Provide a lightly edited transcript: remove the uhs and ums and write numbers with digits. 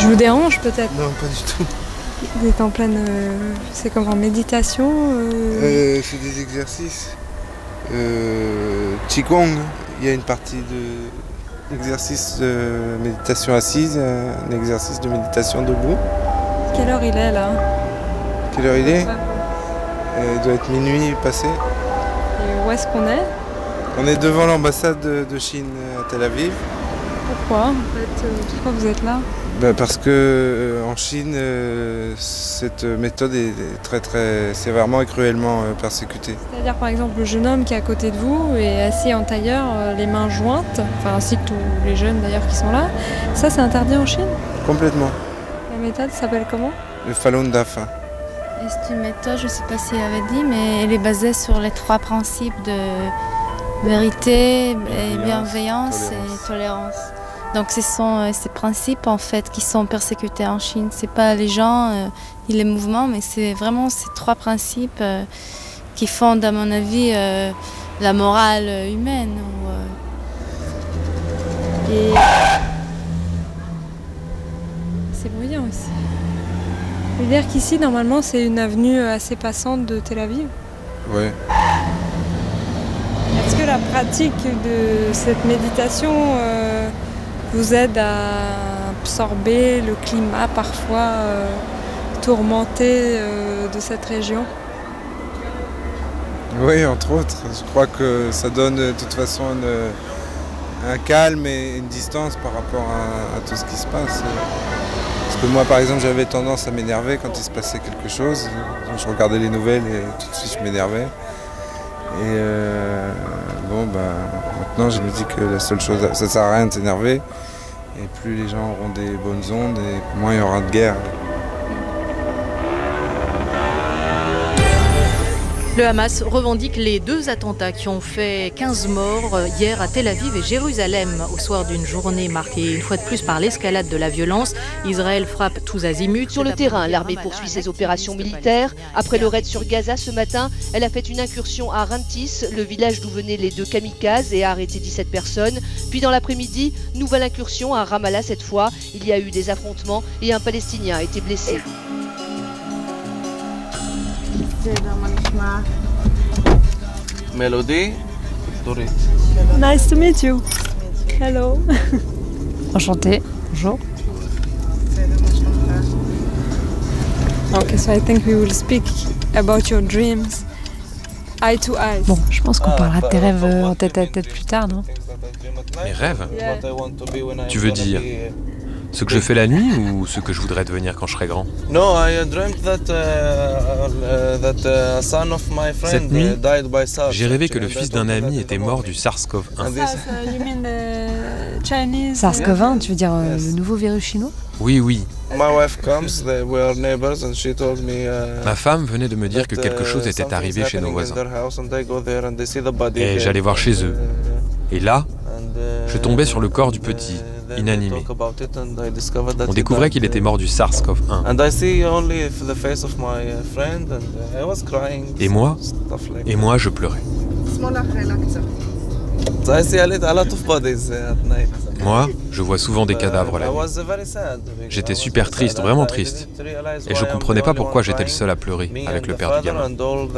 Je vous dérange peut-être? Non, pas du tout. Vous êtes en pleine... c'est comme en méditation C'est des exercices. Qigong, il y a une partie d'exercice de méditation assise, un exercice de méditation debout. Quelle heure il est là? Quelle heure il est? Ouais. Il doit être minuit passé. Et où est-ce qu'on est? On est devant l'ambassade de Chine à Tel Aviv. Pourquoi en fait pourquoi vous êtes là? Parce que en Chine, cette méthode est très très sévèrement et cruellement persécutée. C'est-à-dire par exemple le jeune homme qui est à côté de vous est assis en tailleur, les mains jointes, enfin ainsi que tous les jeunes d'ailleurs qui sont là. Ça c'est interdit en Chine? Complètement. La méthode s'appelle comment? Le Falun Dafa. Et c'est une méthode, je ne sais pas si elle avait dit, mais elle est basée sur les 3 principes de vérité, bienveillance et tolérance. Donc ce sont ces principes en fait qui sont persécutés en Chine. C'est pas les gens ni les mouvements, mais c'est vraiment ces 3 principes qui fondent à mon avis la morale humaine. Et c'est bruyant aussi. Je veux dire qu'ici normalement c'est une avenue assez passante de Tel Aviv. Oui. Est-ce que la pratique de cette méditation vous aide à absorber le climat parfois tourmenté de cette région? Oui, entre autres. Je crois que ça donne de toute façon un calme et une distance par rapport à tout ce qui se passe. Parce que moi, par exemple, j'avais tendance à m'énerver quand il se passait quelque chose. Je regardais les nouvelles et tout de suite je m'énervais. Et maintenant je me dis que la seule chose, ça sert à rien de s'énerver. Et plus les gens auront des bonnes ondes, et moins il y aura de guerre. Le Hamas revendique les 2 attentats qui ont fait 15 morts hier à Tel Aviv et Jérusalem. Au soir d'une journée marquée une fois de plus par l'escalade de la violence, Israël frappe tous azimuts. Sur le terrain, l'armée poursuit ses opérations militaires. Après le raid sur Gaza ce matin, elle a fait une incursion à Rantis, le village d'où venaient les 2 kamikazes, et a arrêté 17 personnes. Puis dans l'après-midi, nouvelle incursion à Ramallah cette fois. Il y a eu des affrontements et un Palestinien a été blessé. Melody, Dorit. Nice to meet you. Hello. Enchantée. Bonjour. Okay, so I think we will speak about your dreams eye to eye. Bon, je pense qu'on parlera de tes rêves en tête à tête plus tard, non? Mes rêves? Tu veux dire ce que je fais la nuit ou ce que je voudrais devenir quand je serai grand? Cette nuit, j'ai rêvé que le fils d'un ami était mort du SARS-CoV-1. SARS-CoV-1, tu veux dire le nouveau virus chinois? Oui, oui. Ma femme venait de me dire que quelque chose était arrivé chez nos voisins. Et j'allais voir chez eux. Et là, je tombais sur le corps du petit, inanimé. On découvrait qu'il était mort du SARS-CoV-1. Et moi, je pleurais. Moi, je vois souvent des cadavres là. J'étais super triste, vraiment triste. Et je comprenais pas pourquoi j'étais le seul à pleurer avec le père du gamin.